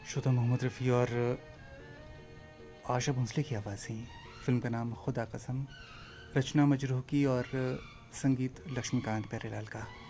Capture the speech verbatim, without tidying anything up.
शुदा मोहम्मद रफ़ी और आशा भोंसले की आवाज़ें। फ़िल्म का नाम खुदा कसम, रचना मजरूह की और संगीत लक्ष्मीकांत प्यारेलाल का।